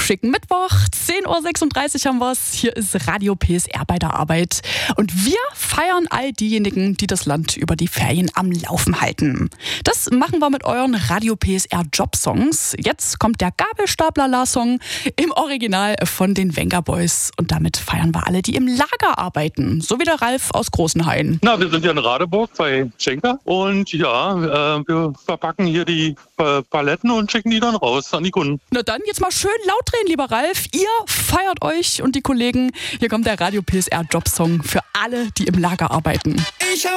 schicken Mittwoch, 10.36 Uhr haben wir's. Hier ist Radio PSR bei der Arbeit. Und wir feiern all diejenigen, die das Land über die Ferien am Laufen halten. Das machen wir mit euren Radio PSR Jobsongs. Jetzt kommt der Gabelstapler-La-Song im Original von den Venga Boys. Und damit feiern wir alle, die im Lager arbeiten. So wie der Ralf aus Großenhain. Na, wir sind ja in Radeburg bei Schenker und ja, wir verpacken hier die Paletten und schicken die dann raus an die Kunden. Na dann jetzt mal schön laut drehen, lieber Ralf. Ihr feiert euch und die Kollegen. Hier kommt der Radio PSR Jobsong für alle, die im Lager arbeiten.